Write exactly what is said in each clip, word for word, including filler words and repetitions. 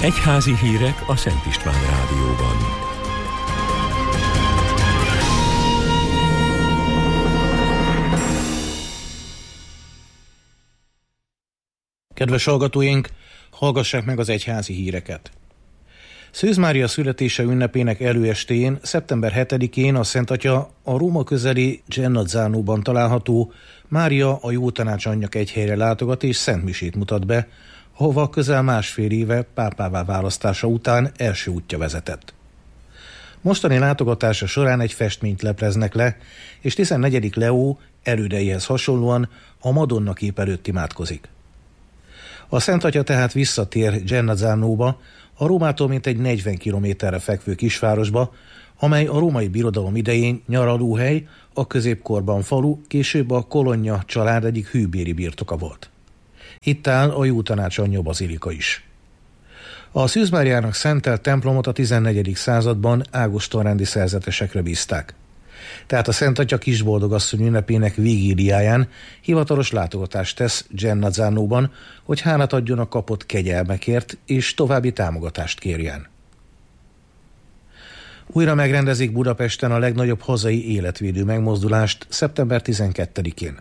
Egyházi hírek a Szent István Rádióban. Kedves hallgatóink, hallgassák meg az egyházi híreket. Szűz Mária születése ünnepének előestéjén, szeptember hetedikén a Szent Atya a Róma közeli Gennazzánóban található Mária a Jótanács anyja kegyhelyre látogat és szentmisét mutat be, ahova közel másfél éve pápává választása után első útja vezetett. Mostani látogatása során egy festményt lepleznek le, és tizennegyedik Leó elődeihez hasonlóan a Madonna kép előtt imádkozik. A Szent Atya tehát visszatér Gennazzánóba, a Rómától mintegy negyven kilométerre fekvő kisvárosba, amely a római birodalom idején nyaralóhely, a középkorban falu, később a Colonna család egyik hűbéri birtoka volt. Itt áll a Jótanács anyja bazilika is. A Szűz Máriának szentelt templomot a tizennegyedik században ágostonrendi szerzetesekre bízták. Tehát a Szent Atya Kisboldogasszony ünnepének vigíliáján hivatalos látogatást tesz Gennazzánóban, hogy hálát adjon a kapott kegyelmekért és további támogatást kérjen. Újra megrendezik Budapesten a legnagyobb hazai életvédő megmozdulást szeptember tizenkettedikén.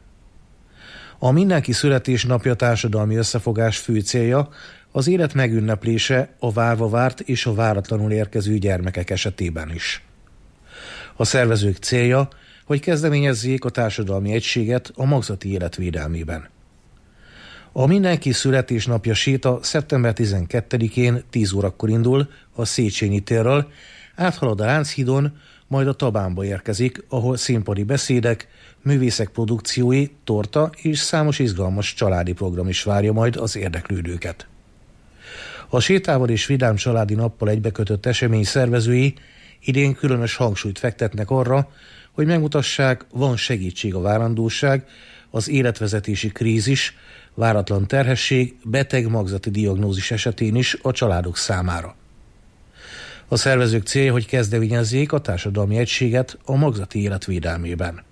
A Mindenki születésnapja társadalmi összefogás fő célja az élet megünneplése a várva várt és a váratlanul érkező gyermekek esetében is. A szervezők célja, hogy kezdeményezzék a társadalmi egységet a magzati élet védelmében. A Mindenki születésnapja séta szeptember tizenkettedikén tíz órakor indul a Széchenyi térről, áthalad a Lánchídon, majd a Tabánba érkezik, ahol színpadi beszédek, művészek produkciói, torta és számos izgalmas családi program is várja majd az érdeklődőket. A sétával és vidám családi nappal egybekötött esemény szervezői idén különös hangsúlyt fektetnek arra, hogy megmutassák, van segítség a várandóság, az életvezetési krízis, váratlan terhesség, beteg magzati diagnózis esetén is a családok számára. A szervezők célja, hogy kezdeményezzék a társadalmi egységet a magzati élet védelmében.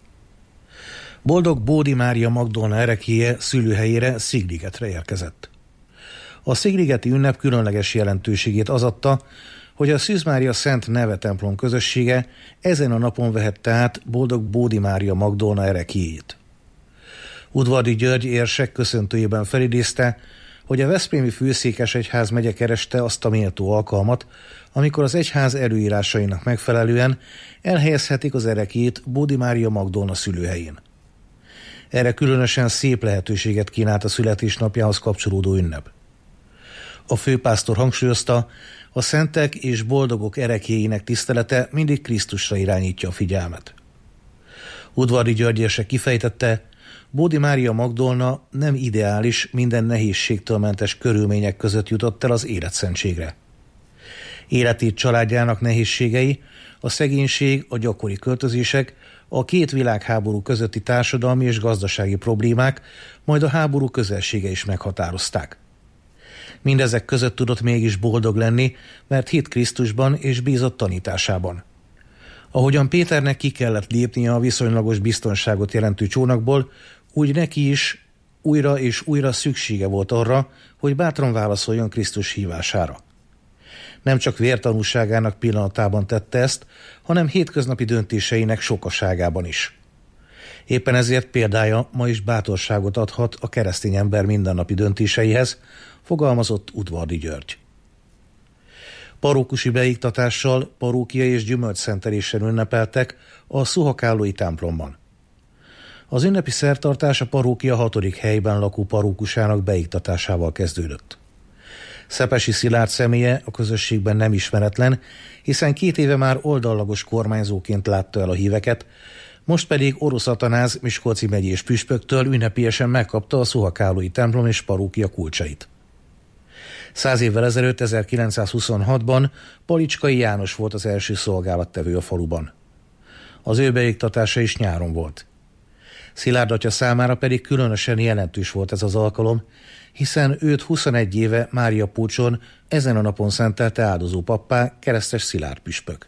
Boldog Bódi Mária Magdolna ereklyéje szülőhelyére, Szigligetre érkezett. A szigligeti ünnep különleges jelentőségét az adta, hogy a Szűz Mária Szent Neve templom közössége ezen a napon vehette át Boldog Bódi Mária Magdolna ereklyéjét. Udvardi György érsek köszöntőjében felidézte, hogy a veszprémi főszékesegyház megye kereste azt a méltó alkalmat, amikor az egyház előírásainak megfelelően elhelyezhetik az ereklyét Bódi Mária Magdolna szülőhelyén. Erre különösen szép lehetőséget kínált a születésnapjához kapcsolódó ünnep. A főpásztor hangsúlyozta, a szentek és boldogok ereklyéinek tisztelete mindig Krisztusra irányítja a figyelmet. Udvardi György érsek kifejtette, Bódi Mária Magdolna nem ideális, minden nehézségtől mentes körülmények között jutott el az életszentségre. Életét családjának nehézségei, a szegénység, a gyakori költözések, a két világháború közötti társadalmi és gazdasági problémák, majd a háború közelsége is meghatározták. Mindezek között tudott mégis boldog lenni, mert hitt Krisztusban és bízott tanításában. Ahogyan Péternek ki kellett lépnie a viszonylagos biztonságot jelentő csónakból, úgy neki is újra és újra szüksége volt arra, hogy bátran válaszoljon Krisztus hívására. Nem csak vértanúságának pillanatában tette ezt, hanem hétköznapi döntéseinek sokaságában is. Éppen ezért példája ma is bátorságot adhat a keresztény ember mindennapi döntéseihez, fogalmazott Udvardi György. Parókusi beiktatással, parókia és gyümölcsszenteléssel ünnepeltek a Szuhakállói templomban. Az ünnepi szertartás a parókia hatodik helyben lakó parókusának beiktatásával kezdődött. Szepesi Szilárd személye a közösségben nem ismeretlen, hiszen két éve már oldallagos kormányzóként látta el a híveket, most pedig Orosz Atanáz miskolci megyés püspöktől ünnepélyesen megkapta a Szuhakállói templom és parókia kulcsait. Száz évvel ezelőtt, ezerkilencszázhuszonhatban Palicskai János volt az első szolgálattevő a faluban. Az ő beiktatása is nyáron volt. Szilárd atya számára pedig különösen jelentős volt ez az alkalom, hiszen őt huszonegy éve Mária Pócson ezen a napon szentelte áldozó pappá keresztes Szilárd püspök.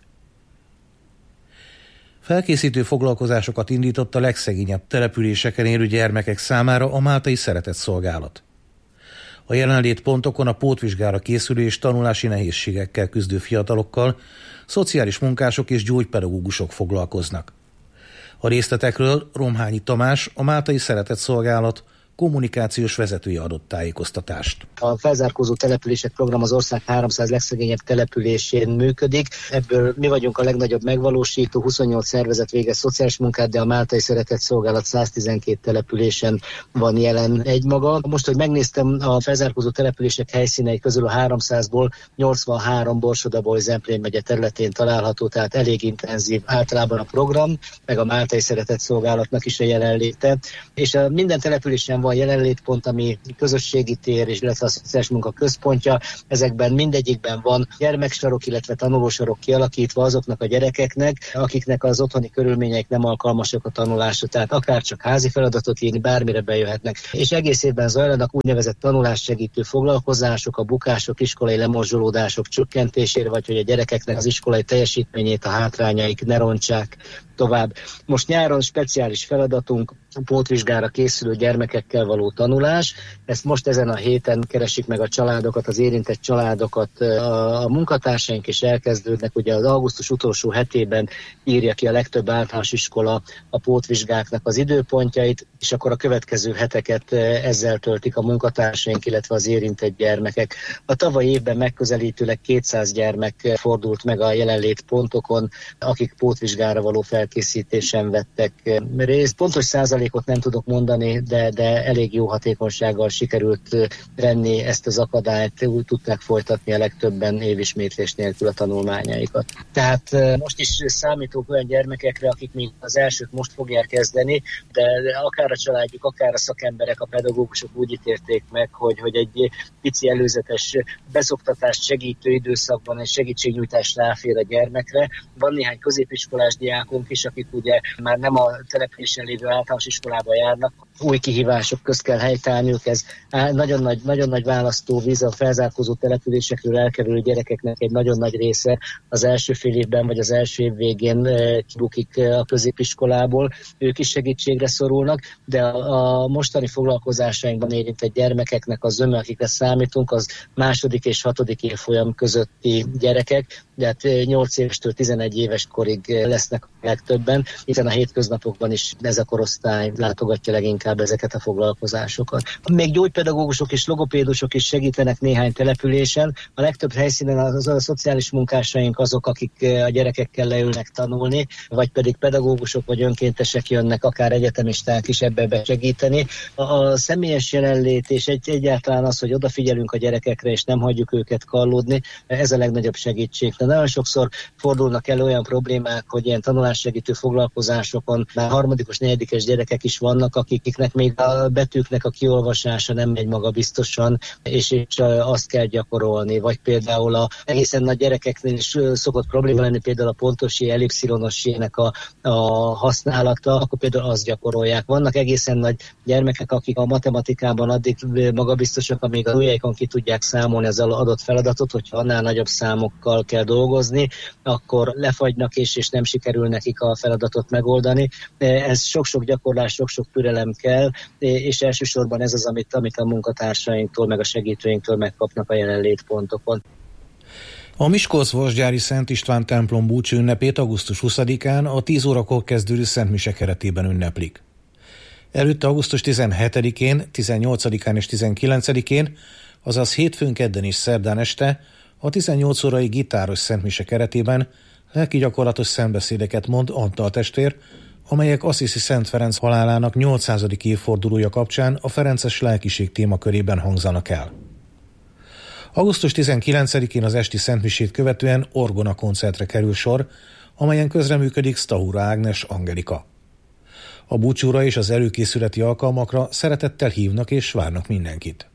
Felkészítő foglalkozásokat indított a legszegényebb településeken élő gyermekek számára a Máltai Szeretett Szolgálat. A jelenlétpontokon a pótvizsgára készülő és tanulási nehézségekkel küzdő fiatalokkal szociális munkások és gyógypedagógusok foglalkoznak. A részletekről Romhányi Tamás, a Máltai Szeretett Szolgálat kommunikációs vezetője adott tájékoztatást. A felzárkózó települések program az ország háromszáz legszegényebb településén működik. Ebből mi vagyunk a legnagyobb megvalósító, huszonnyolc szervezet végez szociális munkát, de a Máltai Szeretett Szolgálat száztizenkét településen van jelen egymaga. Most, hogy megnéztem, a felzárkózó települések helyszínei közül a háromszázból nyolcvanhárom Borsod-Abaúj-Zemplén megye területén található, tehát elég intenzív általában a program, meg a Máltai Szeretett Szolgálatnak is a jelenléte. És a minden településen van jelenlétpont, ami közösségi tér, és illetve a szociális munka központja. Ezekben mindegyikben van gyermeksarok, illetve tanulósarok kialakítva azoknak a gyerekeknek, akiknek az otthoni körülmények nem alkalmasak a tanulásra, tehát akár csak házi feladatot írni, bármire bejöhetnek. És egész évben zajlanak úgynevezett tanulássegítő foglalkozások, a bukások, iskolai lemorzsolódások csökkentésére, vagy hogy a gyerekeknek az iskolai teljesítményét, a hátrányaik ne rontsák tovább. Most nyáron speciális feladatunk a pótvizsgára készülő gyermekekkel való tanulás. Ezt most ezen a héten keresik meg a családokat, az érintett családokat a, a munkatársaink, és elkezdődnek. Ugye az augusztus utolsó hetében írja ki a legtöbb általános iskola a pótvizsgáknak az időpontjait, és akkor a következő heteket ezzel töltik a munkatársaink, illetve az érintett gyermekek. A tavalyi évben megközelítőleg kétszáz gyermek fordult meg a jelenlétpontokon, akik pótvizsgára való felkészítésen vettek részt. Pontos százalékot nem tudok mondani, de, de elég jó hatékonysággal sikerült venni ezt az akadályt, úgy tudták folytatni a legtöbben évismétlés nélkül a tanulmányaikat. Tehát most is számítunk olyan gyermekekre, akik még az elsőt most fogják kezdeni, de akár a családjuk, akár a szakemberek, a pedagógusok úgy ítélték meg, hogy, hogy egy pici előzetes beszoktatást segítő időszakban egy segítségnyújtás ráfér a gyermekre. Van néhány középiskolás diákunk is, akik ugye már nem a településen lévő általános iskolába járnak, új kihívások közt kell helytállniuk. Ez nagyon nagy, nagyon nagy választóvíz, a felzárkózó településekről elkerülő gyerekeknek egy nagyon nagy része az első fél évben vagy az első év végén kibukik a középiskolából. Ők is segítségre szorulnak, de a, a mostani foglalkozásainkban érintett gyermekeknek az zöme, akikre számítunk, az második és hatodik évfolyam közötti gyerekek, de hát nyolc évestől tizenegy éves korig lesznek a legtöbben, hiszen a hétköznapokban is ez a korosztály látogatja leginkább ezeket a foglalkozásokat. Még gyógypedagógusok és logopédusok is segítenek néhány településen. A legtöbb helyszínen az a szociális munkásaink azok, akik a gyerekekkel leülnek tanulni, vagy pedig pedagógusok vagy önkéntesek jönnek, akár egyetemisták is ebbe besegíteni. A személyes jelenlét és egy, egyáltalán az, hogy odafigyelünk a gyerekekre és nem hagyjuk őket kallódni, ez a legnagyobb segítség. De nagyon sokszor fordulnak elő olyan problémák, hogy ilyen tanulássegítő foglalkozásokon már harmadikos, negyedikes gyerekek is vannak, akiknek még a betűknek a kiolvasása nem megy maga biztosan, és, és azt kell gyakorolni. Vagy például a egészen nagy gyerekeknél is szokott probléma lenni, például a pontosi, ellipszilonosének a, a használata, akkor például azt gyakorolják. Vannak egészen nagy gyermekek, akik a matematikában addig magabiztosak, amíg a ujjaikon ki tudják számolni az adott feladatot, hogyha annál nagyobb számokkal kell dolgozni, akkor lefagynak és, és nem sikerül nekik a feladatot megoldani. Ez sok-sok gyakorlás, sok-sok türelem kell, és elsősorban ez az, amit, amit a munkatársainktól, meg a segítőinktől megkapnak a jelenlétpontokon. A Miskolc-Vasgyári Szent István templom búcsú ünnepét augusztus huszadikán a tíz órakor kezdődő szentmise keretében ünneplik. Előtte augusztus tizenhetedikén, tizennyolcadikán és tizenkilencedikén, azaz hétfőn, kedden és szerdán este a tizennyolc órai gitáros szentmise keretében lelki gyakorlatos szentbeszédeket mond Antal testvér, amelyek Assisi Szent Ferenc halálának nyolcszázadik évfordulója kapcsán a ferences lelkiség témakörében hangzanak el. augusztus tizenkilencedikén az esti szentmisét követően orgona koncertre kerül sor, amelyen közreműködik Stahura Ágnes Angelika. A búcsúra és az előkészületi alkalmakra szeretettel hívnak és várnak mindenkit.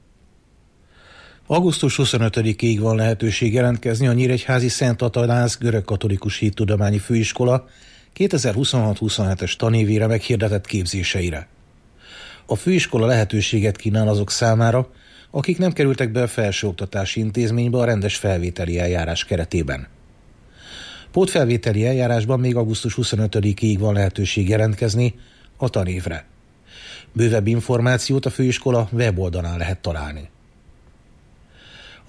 augusztus huszonötödikéig van lehetőség jelentkezni a Nyíregyházi Szent Atanáz Görögkatolikus Hittudományi Főiskola kétezer-huszonhat huszonhetes tanévére meghirdetett képzéseire. A főiskola lehetőséget kínál azok számára, akik nem kerültek be a felsőoktatási intézménybe a rendes felvételi eljárás keretében. Pótfelvételi eljárásban még augusztus huszonötödikéig van lehetőség jelentkezni a tanévre. Bővebb információt a főiskola weboldalán lehet találni.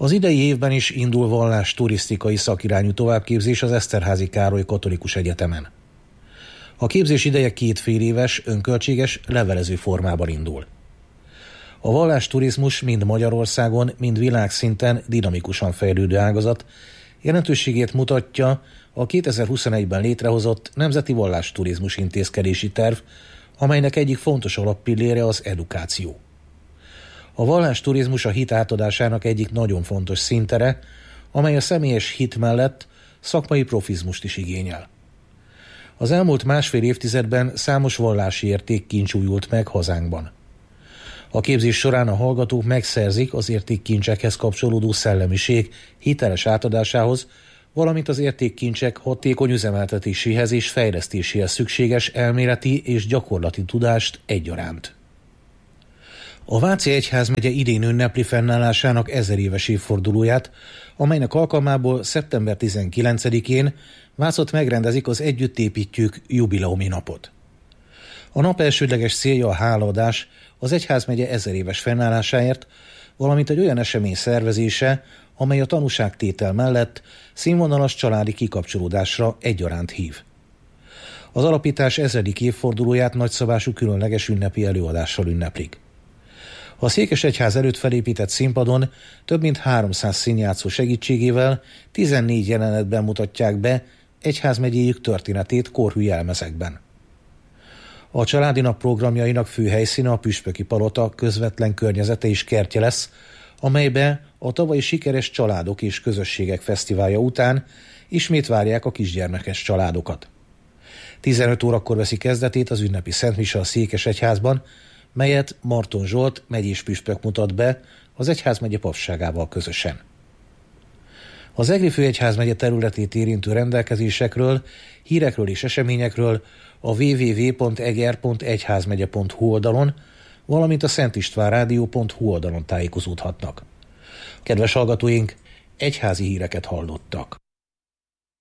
Az idei évben is indul vallás turisztikai szakirányú továbbképzés az Eszterházy Károly Katolikus Egyetemen. A képzés ideje két fél éves, önköltséges, levelező formában indul. A vallásturizmus mind Magyarországon, mind világszinten dinamikusan fejlődő ágazat, jelentőségét mutatja a kétezer-huszonegyben létrehozott Nemzeti Vallásturizmus Intézkedési Terv, amelynek egyik fontos alappillére az edukáció. A vallásturizmus a hit átadásának egyik nagyon fontos szintere, amely a személyes hit mellett szakmai profizmust is igényel. Az elmúlt másfél évtizedben számos vallási értékkincs újult meg hazánkban. A képzés során a hallgatók megszerzik az értékkincsekhez kapcsolódó szellemiség hiteles átadásához, valamint az értékkincsek hatékony üzemeltetéséhez és fejlesztéséhez szükséges elméleti és gyakorlati tudást egyaránt. A Váci Egyházmegye idén ünnepli fennállásának ezer éves évfordulóját, amelynek alkalmából szeptember tizenkilencedikén Vácot megrendezik az Együtt építjük jubileumi napot. A nap elsődleges célja a hálaadás az egyházmegye ezer éves fennállásáért, valamint egy olyan esemény szervezése, amely a tanúságtétel mellett színvonalas családi kikapcsolódásra egyaránt hív. Az alapítás ezredik évfordulóját nagyszabású különleges ünnepi előadással ünneplik. A Székesegyház előtt felépített színpadon több mint háromszáz színjátszó segítségével tizennégy jelenetben mutatják be egyházmegyéjük történetét korhű jelmezekben. A családi nap programjainak fő helyszíne a Püspöki Palota közvetlen környezete és kertje lesz, amelybe a tavalyi sikeres családok és közösségek fesztiválja után ismét várják a kisgyermekes családokat. tizenöt órakor veszi kezdetét az ünnepi szentmise a Székesegyházban, melyet Marton Zsolt megyés püspök mutat be az egyházmegye papságával közösen. Az Egri főegyházmegye területét érintő rendelkezésekről, hírekről és eseményekről a double-u double-u double-u pont eger pont egyházmegye pont hu oldalon, valamint a szentistvánrádió pont hu oldalon tájékozódhatnak. Kedves hallgatóink, egyházi híreket hallottak.